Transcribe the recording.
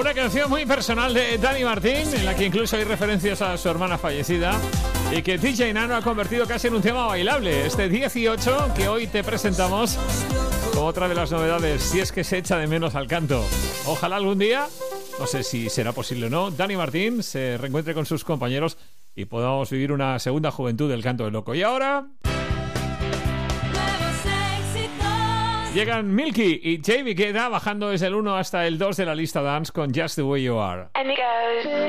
Una canción muy personal de Dani Martín, en la que incluso hay referencias a su hermana fallecida y que DJ Nano ha convertido casi en un tema bailable. Este 18 que hoy te presentamos como otra de las novedades, si es que se echa de menos al canto. Ojalá algún día, no sé si será posible o no, Dani Martín se reencuentre con sus compañeros y podamos vivir una segunda juventud del canto del loco. Y ahora llegan Milky y JB Queda bajando desde el 1 hasta el 2 de la lista dance con Just the Way You Are. And it goes